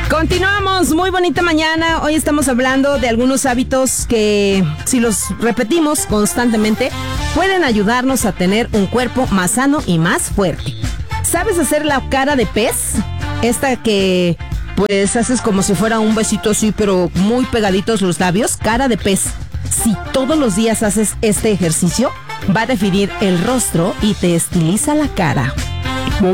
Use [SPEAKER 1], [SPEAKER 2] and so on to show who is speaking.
[SPEAKER 1] Continuamos, muy bonita mañana. Hoy estamos hablando de algunos hábitos que, si los repetimos constantemente, pueden ayudarnos a tener un cuerpo más sano y más fuerte. ¿Sabes hacer la cara de pez? Esta que pues haces como si fuera un besito así, pero muy pegaditos los labios. Cara de pez. Si todos los días haces este ejercicio, va a definir el rostro y te estiliza la cara.